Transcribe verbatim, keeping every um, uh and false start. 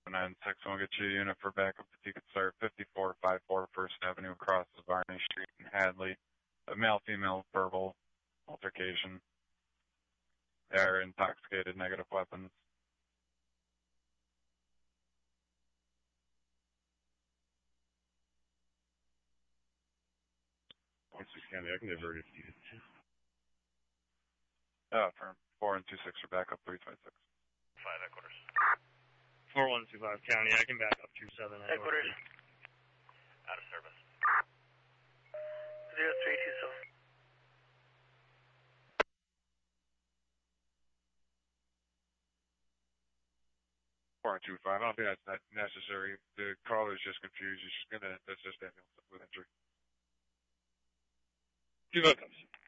nine six, we'll get you a unit for backup if you could start fifty-four fifty-four First Avenue across the Varney Street in Hadley. A male-female verbal altercation. They are intoxicated, negative weapons. one six County, I can divert it to you. Uh, from four and two six for backup three twenty-six. Five headquarters. four one two five County, I can back up two seven. Headquarters. Out of service. zero three two seven. four two five, I don't think that's not necessary. The caller is just confused. He's just gonna, that's just ambulance with injury. Two backups.